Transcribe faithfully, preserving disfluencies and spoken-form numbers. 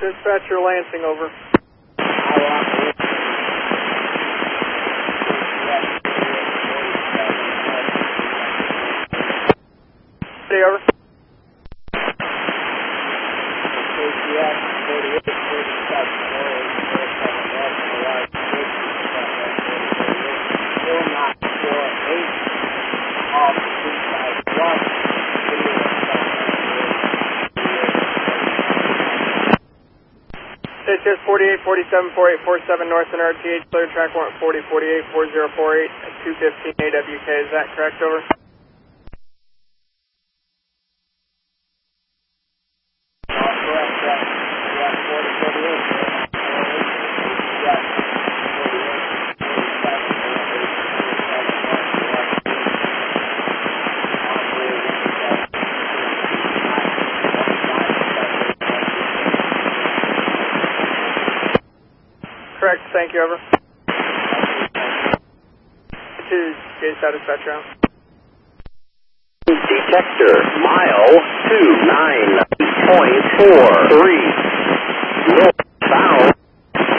Dispatcher Lansing, over. City, over. Stay forty-eight forty-seven four eight four seven North and R T H, clear track warrant forty forty-eight four zero four eight at two fifteen A W K. Is that correct, over? Correct, thank you, over. To J Satisfactory out. Detector, mile two nine point four three.